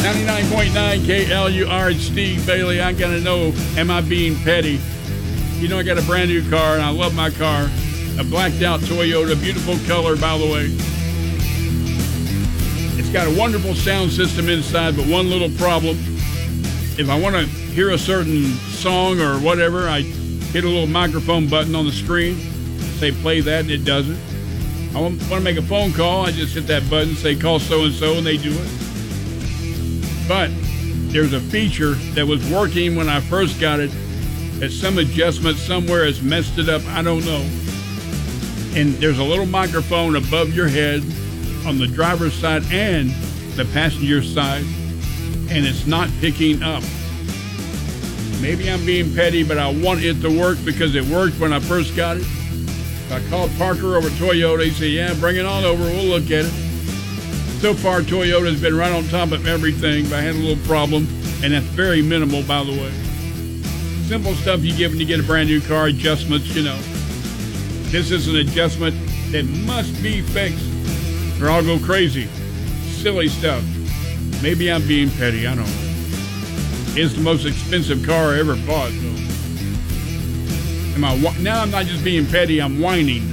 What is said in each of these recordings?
99.9 KLUR, it's Steve Bailey. I gotta know, am I being petty? You know, I got a brand new car, and I love my car. A blacked out Toyota, beautiful color, by the way. It's got a wonderful sound system inside, but one little problem. If I want to hear a certain song or whatever, I hit a little microphone button on the screen, say play that, and it doesn't. I want to make a phone call, I just hit that button, say call so-and-so, and they do it. But there's a feature that was working when I first got it, that some adjustment somewhere has messed it up, I don't know. And there's a little microphone above your head on the driver's side and the passenger side, and it's not picking up. Maybe I'm being petty, but I want it to work because it worked when I first got it. I called Parker over at Toyota. He said, yeah, bring it on over. We'll look at it. So far, Toyota's been right on top of everything, but I had a little problem, and that's very minimal, by the way. Simple stuff you get when you get a brand new car, adjustments, you know. This is an adjustment that must be fixed, or I'll go crazy. Silly stuff. Maybe I'm being petty, I don't know. It's the most expensive car I ever bought, so. Now I'm not just being petty, I'm whining.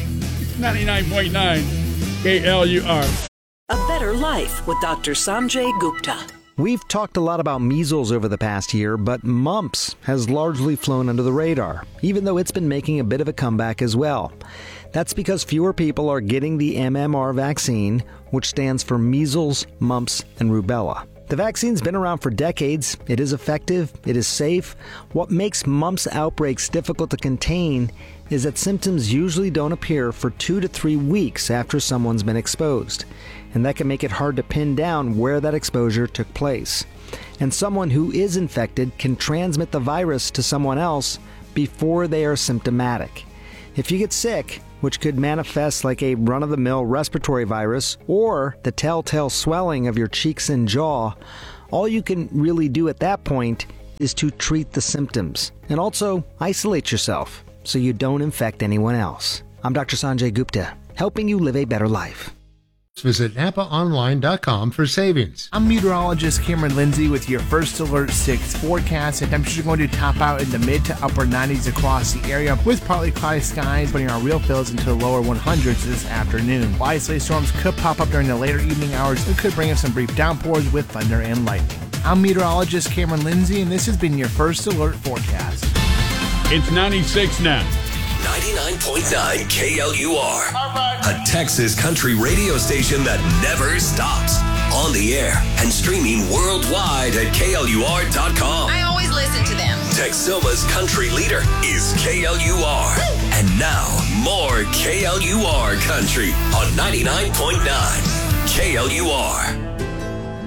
99.9 KLUR. A Better Life with Dr. Sanjay Gupta. We've talked a lot about measles over the past year, but mumps has largely flown under the radar, even though it's been making a bit of a comeback as well. That's because fewer people are getting the MMR vaccine, which stands for measles, mumps, and rubella. The vaccine's been around for decades. It is effective. It is safe. What makes mumps outbreaks difficult to contain is that symptoms usually don't appear for 2 to 3 weeks after someone's been exposed. And that can make it hard to pin down where that exposure took place. And someone who is infected can transmit the virus to someone else before they are symptomatic. If you get sick, which could manifest like a run-of-the-mill respiratory virus or the telltale swelling of your cheeks and jaw, all you can really do at that point is to treat the symptoms and also isolate yourself so you don't infect anyone else. I'm Dr. Sanjay Gupta, helping you live a better life. Visit NapaOnline.com for savings. I'm meteorologist Cameron Lindsay with your First Alert 6 forecast. And temperatures are going to top out in the mid to upper 90s across the area with partly cloudy skies, putting our real feels into the lower 100s this afternoon. While isolated storms could pop up during the later evening hours, it could bring us some brief downpours with thunder and lightning. I'm meteorologist Cameron Lindsay, and this has been your First Alert forecast. It's 96 now. 99.9 KLUR. A Texas country radio station that never stops. On the air and streaming worldwide at KLUR.com. I always listen to them. Texoma's country leader is KLUR. Woo! And now, more KLUR country on 99.9 KLUR.